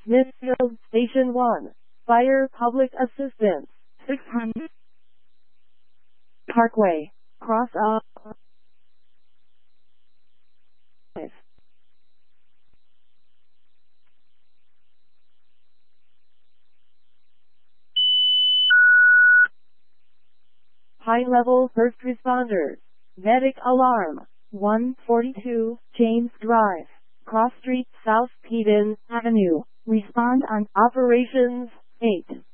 Smithfield Station 1. Fire Public Assistance. 600. Parkway. Cross up. High-level first responders. Medic alarm. 142 James Drive. Cross Street South Peden Avenue. Respond on Operations 8.